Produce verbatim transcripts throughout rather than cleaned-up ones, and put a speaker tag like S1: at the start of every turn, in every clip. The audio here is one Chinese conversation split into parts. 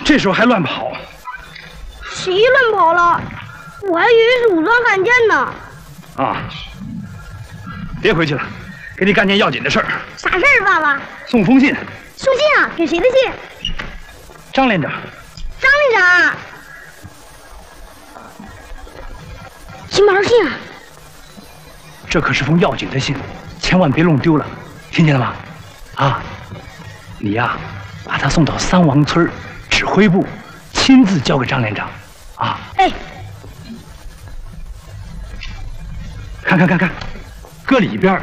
S1: 这时候还乱跑？
S2: 谁乱跑了？我还以为是武装汉奸呢。
S1: 啊！别回去了，给你干件要紧的事儿。
S2: 啥事儿，爸爸？
S1: 送封信。
S2: 送信啊？给谁的信？
S1: 张连长。
S2: 张连长。金毛信啊！
S1: 这可是封要紧的信，千万别弄丢了，听见了吗？啊！你呀，把它送到三王村指挥部，亲自交给张连长。啊！
S2: 哎。
S1: 看看看看，搁里边。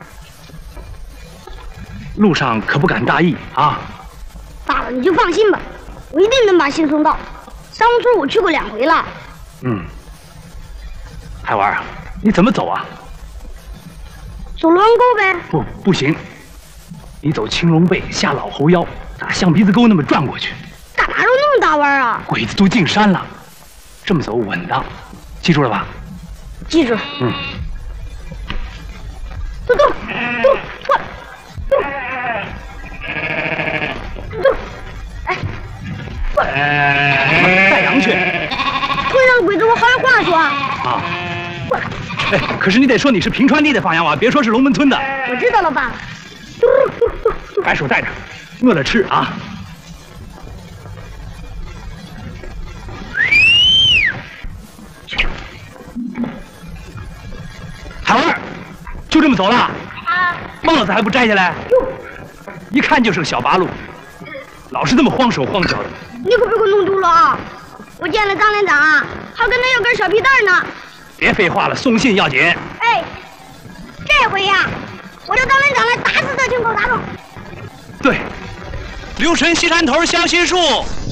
S1: 路上可不敢大意啊！
S2: 爸爸，你就放心吧，我一定能把信送到。三王村我去过两回了。
S1: 嗯。海娃啊，你怎么走啊？
S2: 走龙沟呗。
S1: 不，不行，你走青龙背下老猴腰，打象鼻子沟那么转过去。
S2: 干嘛绕那么大弯啊？
S1: 鬼子都进山了，这么走稳当，记住了吧？
S2: 记住了。
S1: 嗯。
S2: 走走走，过来，走，走，哎，过来。
S1: 带羊去。
S2: 会让鬼子我好有话说。
S1: 啊。
S2: 过来。
S1: 哎，可是你得说你是平川地的放羊娃，别说是龙门村的。
S2: 我知道了，爸。
S1: 白手带着，饿了吃啊。海娃，就这么走了？
S2: 啊。
S1: 帽子还不摘下来？一看就是个小八路，老是这么慌手慌脚的。
S2: 你可别给我弄丢了啊！我见了张连长啊，还跟他要根小皮带呢。
S1: 别废话了，送信要紧。
S2: 哎，这回呀，我叫张连长来打死这群狗杂种。
S1: 对，
S3: 留神西山头相信树。